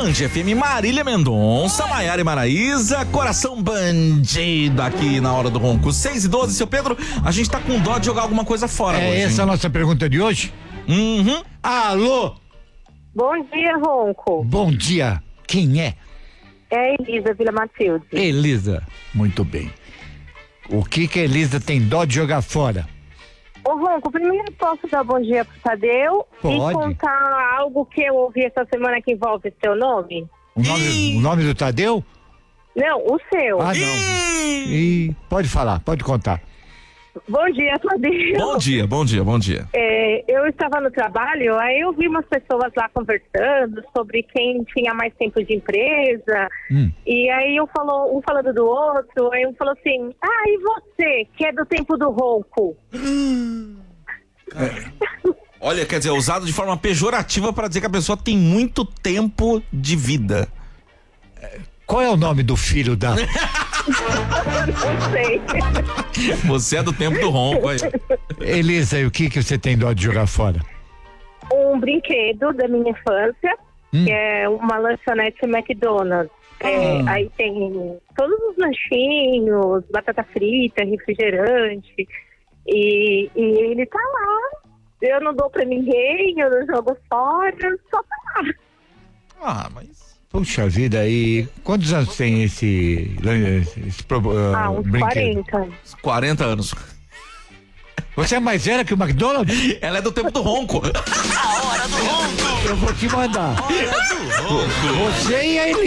Band FM, Marília Mendonça, Maiara e Maraísa, coração bandido aqui na hora do ronco. 6:12, seu Pedro, a gente tá com dó de jogar alguma coisa fora hoje. Essa é a nossa pergunta de hoje? Uhum. Alô? Bom dia, Ronco. Bom dia. Quem é? É a Elisa Vila Matilde. Elisa. Muito bem. O que a Elisa tem dó de jogar fora? Ô, Ronco, primeiro posso dar bom dia pro Tadeu Pode. e contar algo que eu ouvi essa semana que envolve seu nome? O nome do Tadeu? Não, o seu. Ah, não. Pode falar, pode contar. Bom dia, Tadeu. Bom dia. Eu estava no trabalho, aí eu vi umas pessoas lá conversando sobre quem tinha mais tempo de empresa. E aí um falando do outro, aí um falou assim: e você, que é do tempo do ronco? Olha, quer dizer, usado de forma pejorativa para dizer que a pessoa tem muito tempo de vida. Qual é o nome do filho da... Não sei. Você é do tempo do ronco aí. Elisa, e o que você tem dó de jogar fora? Um brinquedo da minha infância, que é uma lanchonete McDonald's. Aí tem todos os lanchinhos, batata frita, refrigerante, e ele tá lá. Eu não dou pra ninguém, eu não jogo fora, só tá lá. Mas... Puxa vida, e quantos anos tem esse Uns brinquedo? 40. 40 anos. Você é mais velha que o McDonald's? Ela é do tempo do ronco. A hora do ronco. Eu vou te mandar. Hora do ronco. Você e a Elisa.